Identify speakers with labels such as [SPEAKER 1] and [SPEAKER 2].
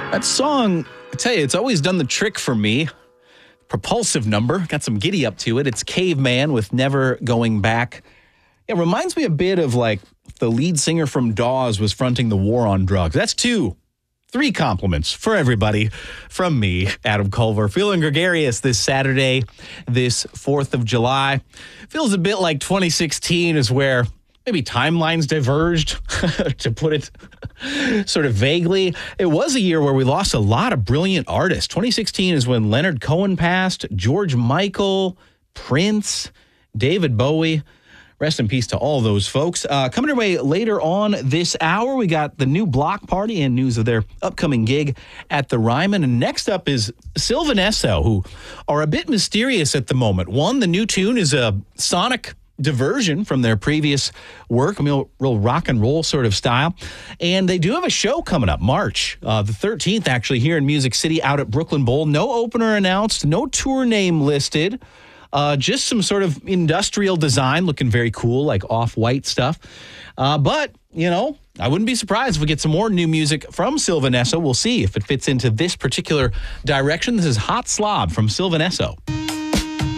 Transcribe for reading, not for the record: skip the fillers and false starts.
[SPEAKER 1] That song, I tell you, it's always done the trick for me. Propulsive number, got some giddy up to it. It's Caveman with Never Going Back. It reminds me a bit of like the lead singer from Dawes was fronting the war on drugs. That's three compliments for everybody from me, Adam Culver. Feeling gregarious this Saturday, this 4th of July. Feels a bit like 2016 is where maybe timelines diverged, to put it sort of vaguely. It was a year where we lost a lot of brilliant artists. 2016 is when Leonard Cohen passed, George Michael, Prince, David Bowie. Rest in peace to all those folks. Coming your way later on this hour, we got the new Block Party and news of their upcoming gig at the Ryman. And next up is Sylvan Esso, who are a bit mysterious at the moment. One, the new tune is a sonic diversion from their previous work, a real rock and roll sort of style. And they do have a show coming up, March the 13th, actually, here in Music City out at Brooklyn Bowl. No opener announced, no tour name listed. Just some sort of industrial design looking very cool, like off-white stuff. But, you know, I wouldn't be surprised if we get some more new music from Sylvan Esso. We'll see if it fits into this particular direction. This is Hot Slob from Sylvan Esso.